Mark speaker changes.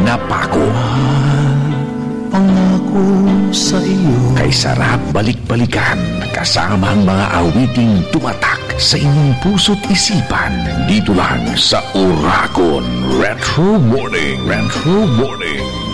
Speaker 1: na pako.
Speaker 2: Pangako sa iyo.
Speaker 1: Kay sarap balik-balikan kasama ang mga awiting tumatak sa inyong puso't isipan. Dito lang sa Oragon Retro Morning. Retro Morning.